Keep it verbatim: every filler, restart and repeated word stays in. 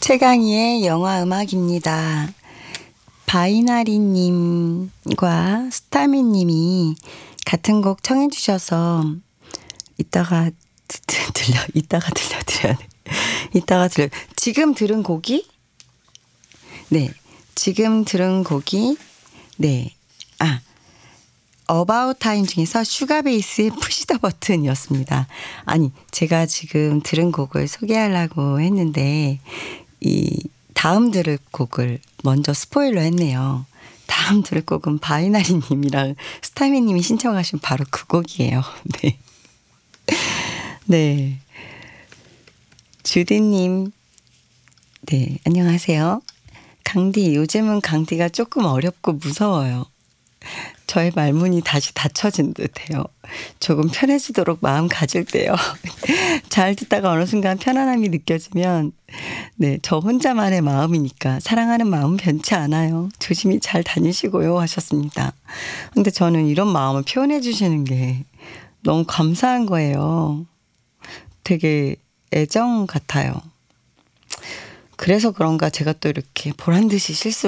최강희의 영화 음악입니다. 바이나리님과 스타미님이 같은 곡 청해 주셔서 이따가 들려 이따가 들려드려야 돼. 이따가 들려. 지금 들은 곡이 네 지금 들은 곡이 네 아 어바웃 타임 중에서 슈가베이스의 푸시 더 버튼이었습니다. 아니 제가 지금 들은 곡을 소개하려고 했는데 이 다음 들을 곡을 먼저 스포일러 했네요. 다음 들을 곡은 바이나리님이랑 스타미님이 신청하신 바로 그 곡이에요. 네. 네. 주디님. 네. 안녕하세요. 강디, 요즘은 강디가 조금 어렵고 무서워요. 저의 말문이 다시 닫혀진 듯해요. 조금 편해지도록 마음 가질 때요. 잘 듣다가 어느 순간 편안함이 느껴지면 네, 저 혼자만의 마음이니까 사랑하는 마음 변치 않아요. 조심히 잘 다니시고요 하셨습니다. 근데 저는 이런 마음을 표현해 주시는 게 너무 감사한 거예요. 되게 애정 같아요. 그래서 그런가 제가 또 이렇게 보란 듯이 실수